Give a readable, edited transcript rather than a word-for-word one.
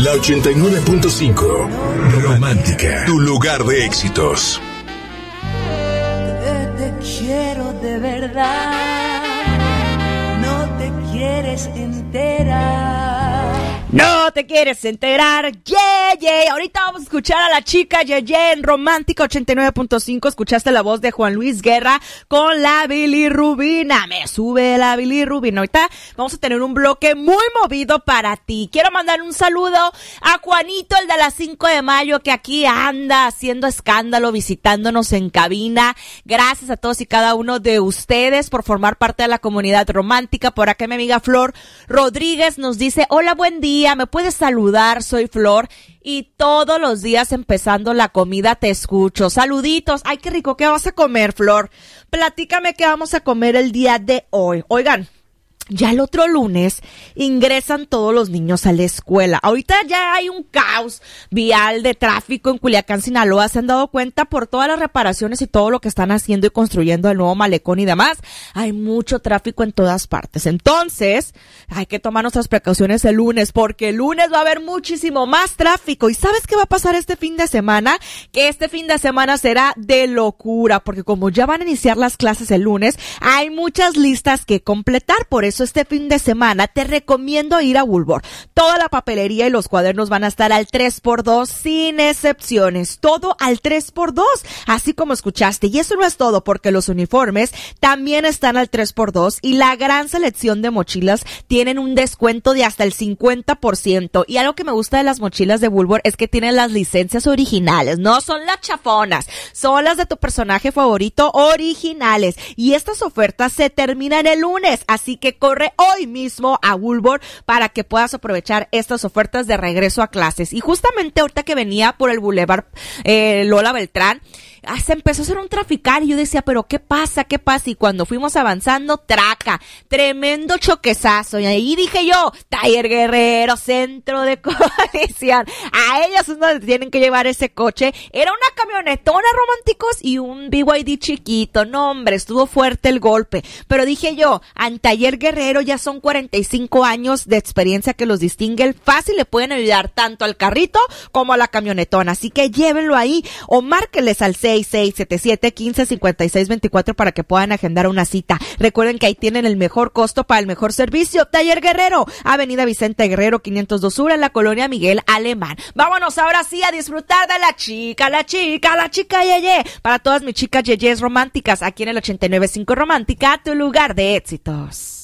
La 89.5. Romántica. Tu lugar de éxitos. Te quiero de verdad. No te quieres enterar. No te quieres enterar, yeah. Ahorita vamos a escuchar a la chica Yeye en Romántica 89.5. Escuchaste la voz de Juan Luis Guerra con la bilirrubina. Me sube la bilirrubina. Ahorita vamos a tener un bloque muy movido para ti. Quiero mandar un saludo a Juanito, el de las 5 de mayo, que aquí anda haciendo escándalo, visitándonos en cabina. Gracias a todos y cada uno de ustedes por formar parte de la comunidad romántica. Por acá mi amiga Flor Rodríguez nos dice: hola, buen día. ¿Me puedes saludar? Soy Flor y todos los días empezando la comida te escucho. Saluditos. Ay, qué rico. ¿Qué vas a comer, Flor? Platícame qué vamos a comer el día de hoy. Oigan, ya el otro lunes ingresan todos los niños a la escuela. Ahorita ya hay un caos vial de tráfico en Culiacán, Sinaloa. ¿Se han dado cuenta por todas las reparaciones y todo lo que están haciendo y construyendo el nuevo malecón y demás? Hay mucho tráfico en todas partes. Entonces, hay que tomar nuestras precauciones el lunes, porque el lunes va a haber muchísimo más tráfico. ¿Y sabes qué va a pasar este fin de semana? Que este fin de semana será de locura, porque como ya van a iniciar las clases el lunes, hay muchas listas que completar. Por eso este fin de semana te recomiendo ir a Woolworth. Toda la papelería y los cuadernos van a estar al 3x2 sin excepciones. Todo al 3x2, así como escuchaste. Y eso no es todo, porque los uniformes también están al 3x2 y la gran selección de mochilas tienen un descuento de hasta el 50%. Y algo que me gusta de las mochilas de Woolworth es que tienen las licencias originales. No son las chafonas, son las de tu personaje favorito originales. Y estas ofertas se terminan el lunes, así que corre hoy mismo a Woolworth para que puedas aprovechar estas ofertas de regreso a clases. Y justamente ahorita que venía por el Boulevard Lola Beltrán, se empezó a hacer un traficar y yo decía, pero ¿qué pasa? Y cuando fuimos avanzando, traca, tremendo choquezazo. Y ahí dije yo, Taller Guerrero, centro de colisión. A ellas es donde tienen que llevar ese coche. Era una camionetona, románticos, y un BYD chiquito. No, hombre, estuvo fuerte el golpe. Pero dije yo, en Taller Guerrero ya son 45 años de experiencia que los distingue. Fácil le pueden ayudar tanto al carrito como a la camionetona. Así que llévenlo ahí o márquenles al 6677-155624 para que puedan agendar una cita. Recuerden que ahí tienen el mejor costo para el mejor servicio. Taller Guerrero, Avenida Vicente Guerrero 502 Sur, en la colonia Miguel Alemán. Vámonos ahora sí a disfrutar de la chica Yeye. Para todas mis chicas Yeyes románticas, aquí en el 89.5 Romántica, tu lugar de éxitos.